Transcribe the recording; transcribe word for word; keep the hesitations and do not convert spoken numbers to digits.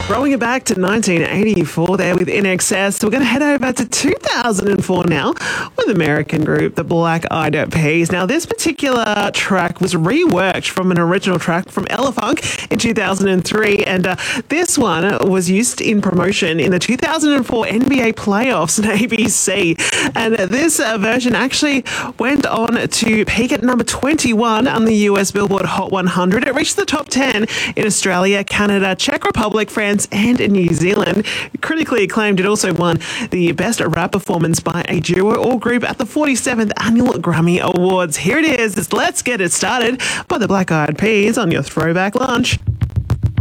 Rolling it back to nineteen eighty-four there with I N X S. We're going to head over to two thousand four now with American group The Black Eyed Peas. Now, this particular track was reworked from an original track from Ella Funk in two thousand three, and uh, this one was used in promotion in the two thousand four N B A playoffs on A B C. And this uh, version actually went on to peak at number twenty-one on the U S Billboard Hot one hundred. It reached the top ten in Australia, Canada, Czech Republic, France, and New Zealand. Critically acclaimed, it also won the Best Rap Performance by a Duo or Group at the forty-seventh Annual Grammy Awards. Here it is. It's Let's Get It Started by the Black Eyed Peas on your Throwback Lunch.